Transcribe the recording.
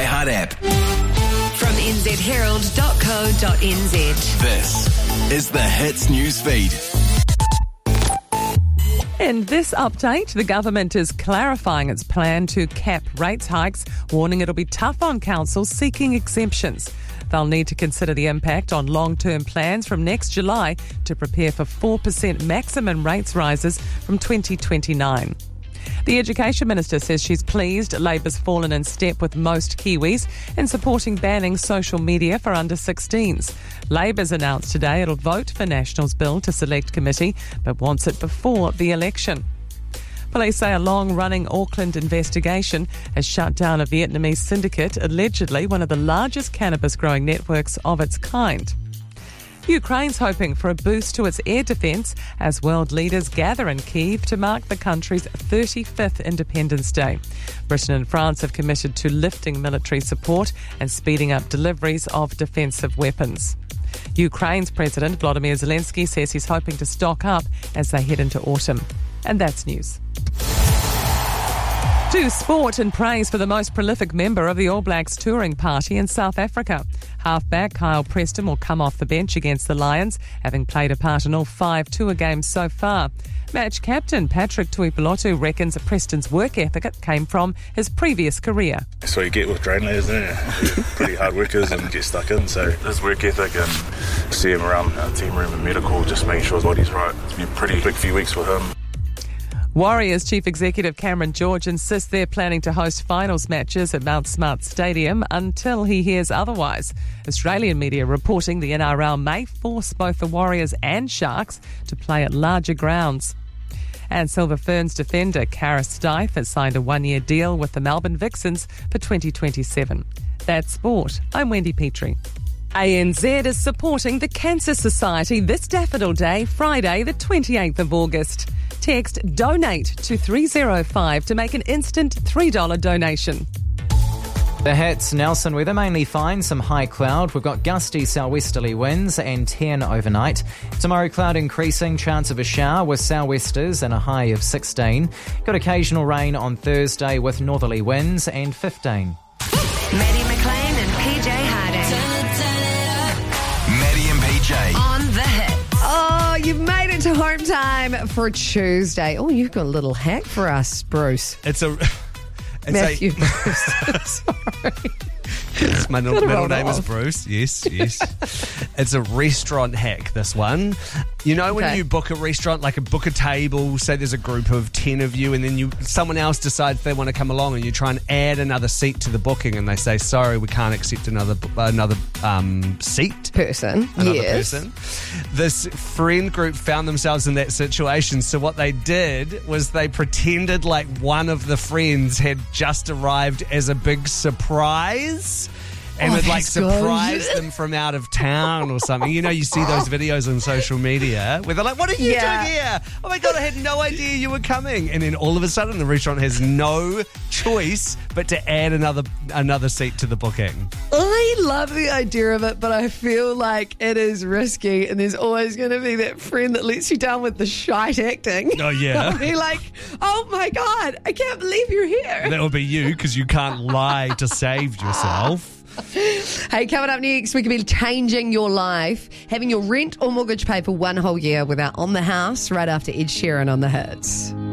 iHeart app. From nzherald.co.nz. This is the Hits Newsfeed. In this update, the government is clarifying its plan to cap rates hikes, warning it'll be tough on councils seeking exemptions. They'll need to consider the impact on long-term plans from next July to prepare for 4% maximum rates rises from 2029. The Education Minister says she's pleased Labour's fallen in step with most Kiwis in supporting banning social media for under-16s. Labour's announced today it'll vote for National's bill to select committee, but wants it before the election. Police say a long-running Auckland investigation has shut down a Vietnamese syndicate, allegedly one of the largest cannabis-growing networks of its kind. Ukraine's hoping for a boost to its air defence as world leaders gather in Kyiv to mark the country's 35th Independence Day. Britain and France have committed to lifting military support and speeding up deliveries of defensive weapons. Ukraine's President Volodymyr Zelensky says he's hoping to stock up as they head into autumn. And that's news. To sport and praise for the most prolific member of the All Blacks touring party in South Africa. Halfback Kyle Preston will come off the bench against the Lions, having played a part in all 5 tour games so far. Match captain Patrick Tuipulotu reckons Preston's work ethic came from his previous career. That's what you get with training, isn't it? They're pretty hard workers and get stuck in. So his work ethic and see him around our team room and medical, just making sure his body's right. It's been a pretty big few weeks for him. Warriors Chief Executive Cameron George insists they're planning to host finals matches at Mount Smart Stadium until he hears otherwise. Australian media reporting the NRL may force both the Warriors and Sharks to play at larger grounds. And Silver Ferns defender Cara Stife has signed a 1-year deal with the Melbourne Vixens for 2027. That's sport. I'm Wendy Petrie. ANZ is supporting the Cancer Society this Daffodil Day, Friday the 28th of August. Text DONATE to 305 to make an instant $3 donation. The Hits, Nelson weather, mainly fine, some high cloud. We've got gusty southwesterly winds and 10 overnight. Tomorrow cloud increasing, chance of a shower with southwesters and a high of 16. Got occasional rain on Thursday with northerly winds and 15. Maddie McLean and PJ Harding. Maddie and PJ. On the Hit. Oh, you've made it to home time for Tuesday. Oh, you've got a little hack for us, Bruce. Matthew Bruce. Sorry. My middle name is Bruce. Yes. It's a restaurant hack, this one. You know when you book a restaurant, like book a table, say there's a group of 10 of you, and then someone else decides they want to come along and you try and add another seat to the booking and they say, sorry, we can't accept another seat. Person. Another yes. person. This friend group found themselves in that situation, so what they did was they pretended like one of the friends had just arrived as a big surprise. And would surprise them from out of town or something. You know, you see those videos on social media where they're like, what are you doing here? Oh my God, I had no idea you were coming. And then all of a sudden the restaurant has no choice but to add another seat to the booking. I love the idea of it, but I feel like it is risky and there's always going to be that friend that lets you down with the shite acting. Oh, yeah. They'll be like, oh my God, I can't believe you're here. That will be you because you can't lie to save yourself. Hey, coming up next, we could be changing your life, having your rent or mortgage paid for one whole year without On the House, right after Ed Sheeran on the Hits.